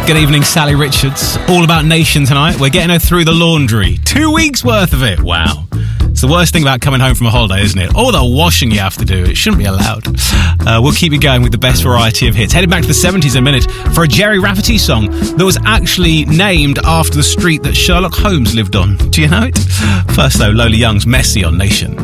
Good evening, Sally Richards. All about Nation tonight. We're getting her through the laundry. 2 weeks worth of it. Wow. It's the worst thing about coming home from a holiday, isn't it? All the washing you have to do. It shouldn't be allowed. We'll keep you going with the best variety of hits. Heading back to the 70s in a minute for a Jerry Rafferty song that was actually named after the street that Sherlock Holmes lived on. Do you know it? First, though, Lola Young's Messy on Nation.